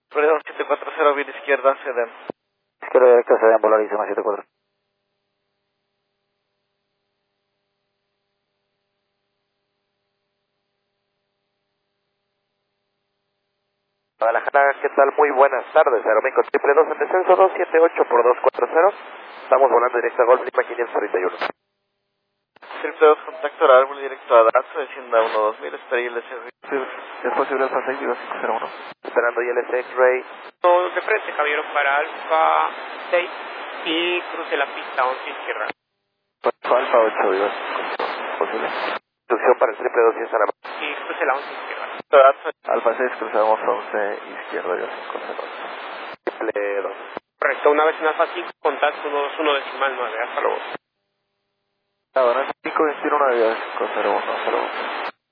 Perdón, 740, vía izquierda, Sedem. Izquierda directa, Sedem, Volarísima 74. Guadalajara, ¿qué tal? Muy buenas tardes. Aeroméxico triple 2 en descenso 278 por 240. Estamos volando directo a Golf Lima 531. Triple 2, contacto al árbol directo a Dato, descienda 12000, espera ILS. ¿Es posible Alfa 6, Viva 501? Esperando ILS X-Ray. De frente, caballero, para Alfa 6 y cruce la pista 11 izquierda. Alfa 8, Viva 501. ¿Posible? Instrucción para el triple 2 y esa la... Y cruce la 11 izquierda. Alfa 6, cruzamos 11 izquierda, Viva 501. Triple 2. Correcto, una vez en Alfa 5, contacto 121 decimal 9, hasta luego. Ahora 521 Viva 501, hasta luego.